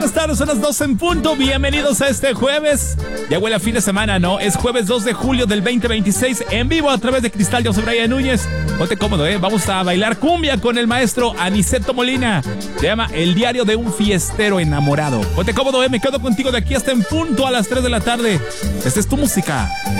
Buenas tardes, son las 12 en punto. Bienvenidos a este jueves. Ya huele a fin de semana, ¿no? Es jueves 2 de julio del 2026, en vivo a través de Cristal. Yo soy Brian Núñez. Ponte cómodo, ¿eh? Vamos a bailar cumbia con el maestro Aniceto Molina. Se llama El diario de un fiestero enamorado. Ponte cómodo, ¿eh? Me quedo contigo de aquí hasta en punto a las 3 de la tarde. Esta es tu música.